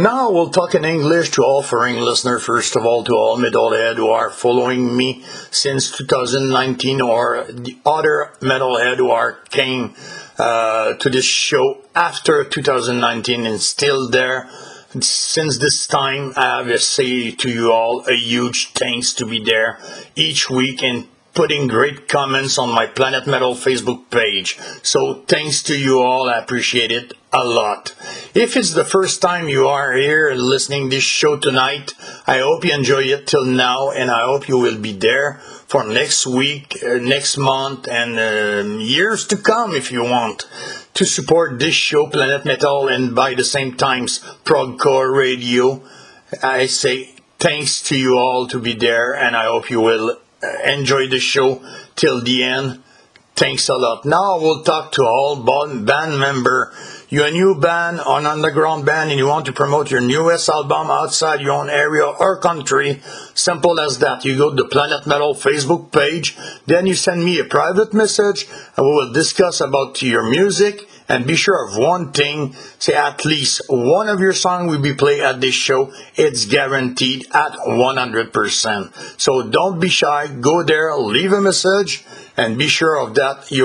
Now we'll talk in English to all foreign listeners. First of all, to all metalhead who are following me since 2019, or the other metalhead who are came to this show after 2019 and still there. Since this time, I have to say to you all a huge thanks to be there each week and putting great comments on my Planet Metal Facebook page. So thanks to you all, I appreciate it a lot. If it's the first time you are here listening this show tonight, I hope you enjoy it till now, and I hope you will be there for next week, next month, and years to come if you want to support this show, Planet Metal, and by the same times, Progcore Radio. I say thanks to you all to be there, and I hope you will enjoy the show till the end. Thanks a lot. Now we'll talk to all band member. You're a new band, an underground band, and you want to promote your newest album outside your own area or country. Simple as that. You go to the Planet Metal Facebook page, then you send me a private message, and we will discuss about your music. And be sure of one thing, say at least one of your songs will be played at this show. It's guaranteed at 100%. So don't be shy. Go there, leave a message, and be sure of that.